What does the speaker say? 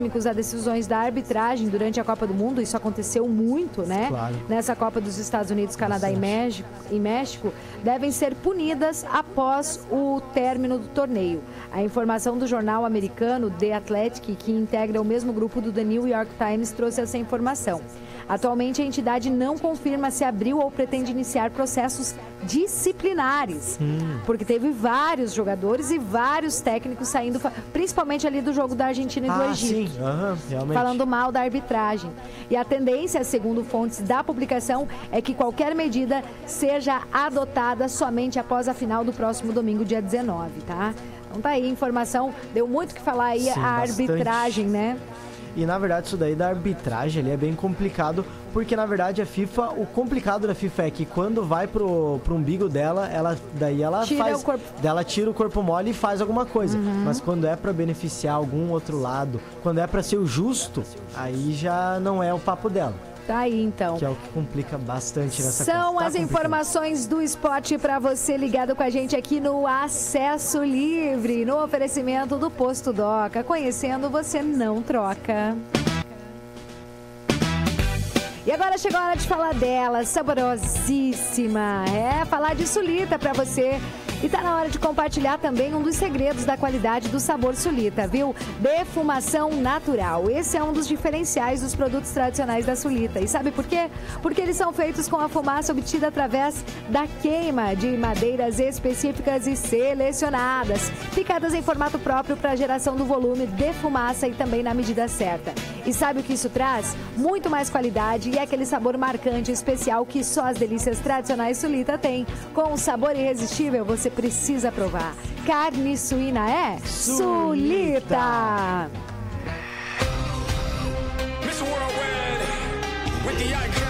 a decisões da arbitragem durante a Copa do Mundo, isso aconteceu muito, né? Claro. Nessa Copa dos Estados Unidos, Canadá e México, devem ser punidas após o término do torneio. A informação do jornal americano The Athletic, que integra o mesmo grupo do The New York Times, trouxe essa informação. Atualmente, a entidade não confirma se abriu ou pretende iniciar processos disciplinares, porque teve vários jogadores e vários técnicos saindo, principalmente ali do jogo da Argentina e do Egito, realmente. falando mal da arbitragem. E a tendência, segundo fontes da publicação, é que qualquer medida seja adotada somente após a final do próximo domingo, dia 19, tá? Então tá aí, informação, deu muito o que falar aí. Sim, a arbitragem, né? E na verdade isso daí da arbitragem ali é bem complicado, porque na verdade a FIFA, o complicado da FIFA é que quando vai pro umbigo dela, ela tira o corpo mole e faz alguma coisa. Mas quando é pra beneficiar algum outro lado, quando é pra ser o justo, aí já não é o papo dela. Tá aí, então. Que é o que complica bastante nessa coisa. São as informações do esporte para você ligado com a gente aqui no Acesso Livre, no oferecimento do Posto Doca. Conhecendo, você não troca. E agora chegou a hora de falar dela, saborosíssima. Falar de Sulita para você. E tá na hora de compartilhar também um dos segredos da qualidade do sabor Sulita, viu? Defumação natural. Esse é um dos diferenciais dos produtos tradicionais da Sulita. E sabe por quê? Porque eles são feitos com a fumaça obtida através da queima de madeiras específicas e selecionadas, picadas em formato próprio para a geração do volume de fumaça e também na medida certa. E sabe o que isso traz? Muito mais qualidade e aquele sabor marcante e especial que só as delícias tradicionais Sulita têm. Com um sabor irresistível, você precisa provar. Carne suína é Sulita! Miss Worldwide with the icon.